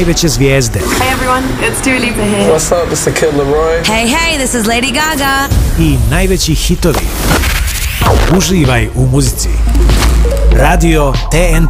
najveće zvijezde. Hey everyone, it's Dua Lipa here. What's up, it's the Kid Laroi. Hey, this is Lady Gaga. I najveći hitovi. Uživaj u muzici. Radio TNT.